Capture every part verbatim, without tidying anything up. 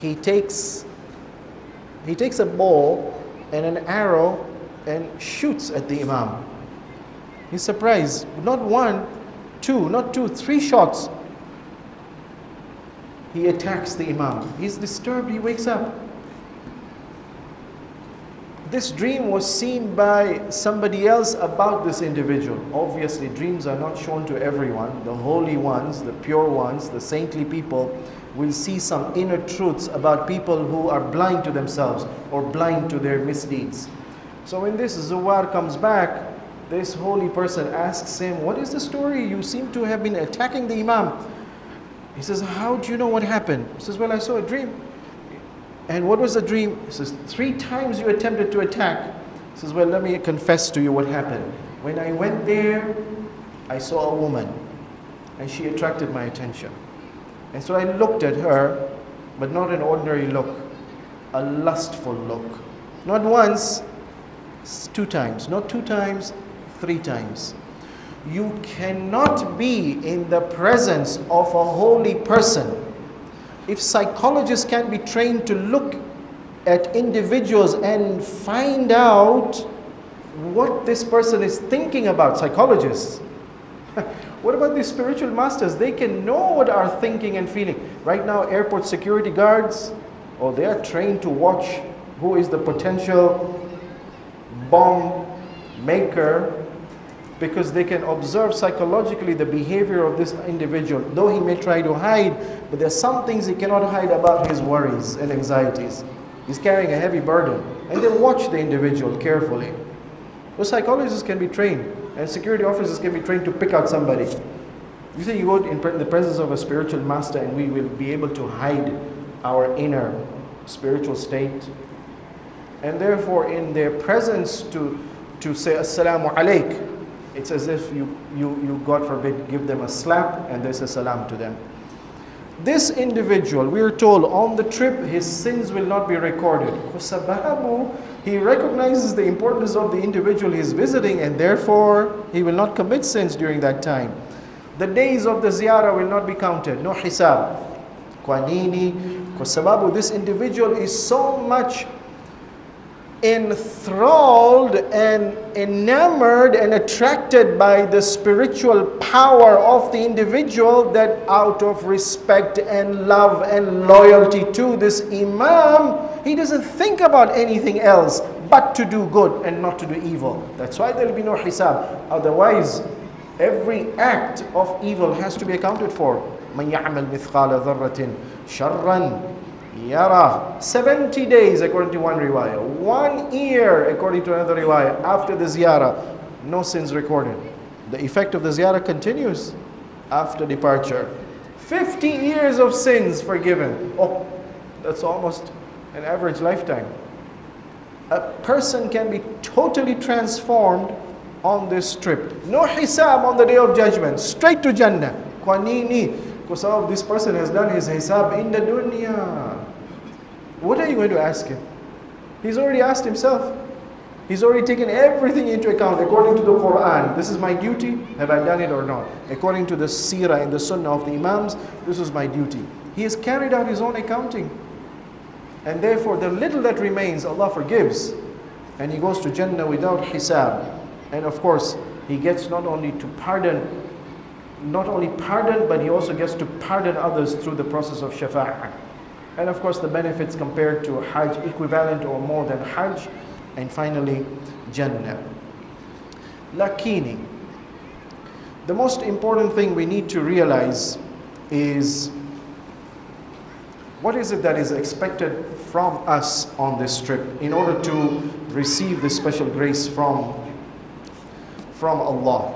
he takes, he takes a bow and an arrow and shoots at the Imam. He's surprised. Not one, two, not two, three shots. He attacks the Imam. He's disturbed, he wakes up. This dream was seen by somebody else about this individual. Obviously, dreams are not shown to everyone. The holy ones, the pure ones, the saintly people will see some inner truths about people who are blind to themselves or blind to their misdeeds. So when this Zuwar comes back, this holy person asks him, what is the story? You seem to have been attacking the Imam. He says, how do you know what happened? He says, well, I saw a dream. And what was the dream? He says, three times you attempted to attack. He says, well, let me confess to you what happened. When I went there, I saw a woman, and she attracted my attention. And so I looked at her, but not an ordinary look, a lustful look. Not once, two times. Not two times, three times. You cannot be in the presence of a holy person. If psychologists can be trained to look at individuals and find out what this person is thinking about, psychologists. What about these spiritual masters? They can know what are thinking and feeling. Right now, airport security guards, oh, they are trained to watch who is the potential bomb maker, because they can observe psychologically the behavior of this individual. Though he may try to hide, but there are some things he cannot hide about his worries and anxieties. He's carrying a heavy burden. And they watch the individual carefully. Those psychologists can be trained, and security officers can be trained to pick out somebody. You say you go in the presence of a spiritual master and we will be able to hide our inner spiritual state. And therefore in their presence to, to say Assalamu Alaikum, it's as if you, you, you, God forbid, give them a slap and they say salam to them. This individual, we are told, on the trip, his sins will not be recorded. He recognizes the importance of the individual he's visiting, and therefore he will not commit sins during that time. The days of the ziyarah will not be counted. No hisab. Kwa nini? Kwa sababu this individual is so much enthralled and enamored and attracted by the spiritual power of the individual that out of respect and love and loyalty to this Imam, he doesn't think about anything else but to do good and not to do evil. That's why there will be no hisab. Otherwise, every act of evil has to be accounted for. مَنْ يَعْمَلْ مِثْقَالَ ذَرَّةٍ شَرًّا Yara, seventy days according to one riwayah, one year according to another riwayah, after the ziyarah, no sins recorded. The effect of the ziyarah continues after departure. fifty years of sins forgiven. Oh, that's almost an average lifetime. A person can be totally transformed on this trip. No hisab on the day of judgment, straight to Jannah. Kwanini. Because this person has done his hisab in the dunya. What are you going to ask him? He's already asked himself. He's already taken everything into account according to the Quran. This is my duty. Have I done it or not? According to the seerah and the sunnah of the Imams, this is my duty. He has carried out his own accounting. And therefore, the little that remains, Allah forgives. And he goes to Jannah without hisab. And of course, he gets not only to pardon not only pardon, but he also gets to pardon others through the process of shafa'ah. And of course the benefits compared to Hajj, equivalent or more than Hajj. And finally, Jannah. Lakini. The most important thing we need to realize is, what is it that is expected from us on this trip in order to receive this special grace from, from Allah?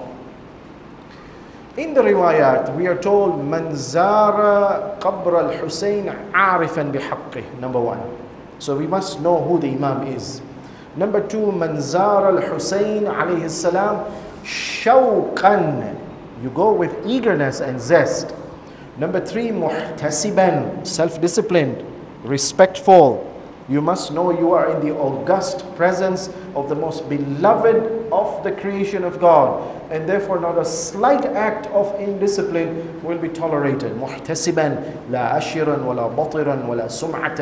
In the riwayat, we are told, "Man zara qabr al-Husayn arifan bihaqqih." Number one. So we must know who the Imam is. Number two, "Man zara al-Husayn alayhi salam shawqan." You go with eagerness and zest. Number three, muhtasiban, self-disciplined, respectful. You must know you are in the august presence of the most beloved of the creation of God, and therefore not a slight act of indiscipline will be tolerated. Muhtasiban, la ashiran, wala batiran, wala sum'atan.